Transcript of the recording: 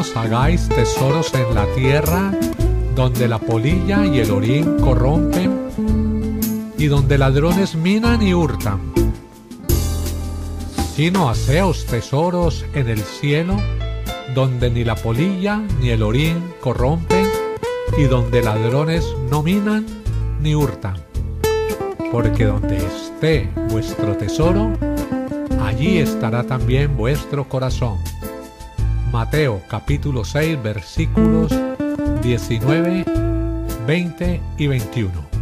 os hagáis tesoros en la tierra, donde la polilla y el orín corrompen, y donde ladrones minan y hurtan. Sino haceos tesoros en el cielo, donde ni la polilla ni el orín corrompen, y donde ladrones no minan ni hurtan. Porque donde esté vuestro tesoro, allí estará también vuestro corazón. Mateo capítulo 6 versículos 19, 20 y 21.